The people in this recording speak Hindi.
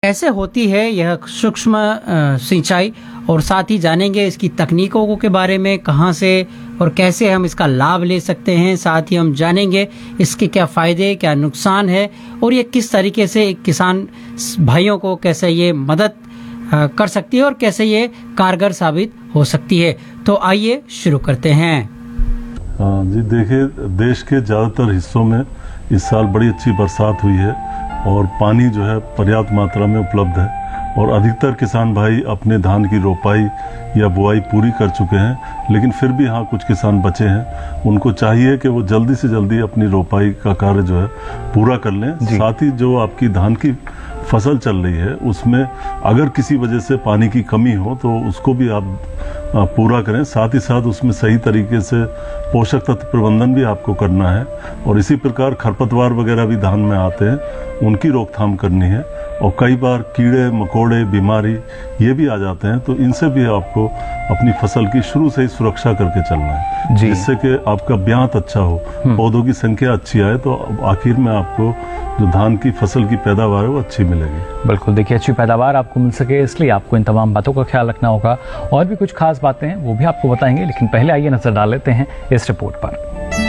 कैसे होती है यह सूक्ष्म सिंचाई, और साथ ही जानेंगे इसकी तकनीकों के बारे में, कहां से और कैसे हम इसका लाभ ले सकते हैं। साथ ही हम जानेंगे इसके क्या फायदे, क्या नुकसान है, और ये किस तरीके से किसान भाइयों को कैसे ये मदद कर सकती है और कैसे ये कारगर साबित हो सकती है। तो आइए शुरू करते हैं। जी देखिए, देश के ज़्यादातर हिस्सों में इस साल बड़ी अच्छी बरसात हुई है और पानी जो है पर्याप्त मात्रा में उपलब्ध है, और अधिकतर किसान भाई अपने धान की रोपाई या बुआई पूरी कर चुके हैं। लेकिन फिर भी हाँ, कुछ किसान बचे हैं, उनको चाहिए कि वो जल्दी से जल्दी अपनी रोपाई का कार्य जो है पूरा कर लें। साथ ही जो आपकी धान की फसल चल रही है उसमें अगर किसी वजह से पानी की कमी हो तो उसको भी आप पूरा करें। साथ ही साथ उसमें सही तरीके से पोषक तत्व प्रबंधन भी आपको करना है, और इसी प्रकार खरपतवार वगैरह भी धान में आते हैं, उनकी रोकथाम करनी है। और कई बार कीड़े मकोड़े बीमारी ये भी आ जाते हैं, तो इनसे भी आपको अपनी फसल की शुरू से ही सुरक्षा करके चलना है, जिससे कि आपका ब्यात अच्छा हो, पौधों की संख्या अच्छी आए, तो आखिर में आपको जो धान की फसल की पैदावार है वो अच्छी मिलेगी। बिल्कुल, देखिए अच्छी पैदावार आपको मिल सके इसलिए आपको इन तमाम बातों का ख्याल रखना होगा। और भी कुछ खास बातें हैं वो भी आपको बताएंगे, लेकिन पहले आइए नजर डाल लेते हैं इस रिपोर्ट पर।